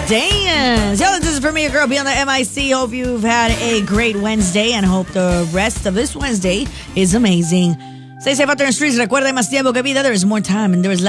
dance. Yo, this is for me, your girl, Beyond the MIC. Hope you've had a great Wednesday and hope the rest of this Wednesday is amazing. Stay safe out there in the streets. Recuerda, más tiempo que vida. There is more time and there is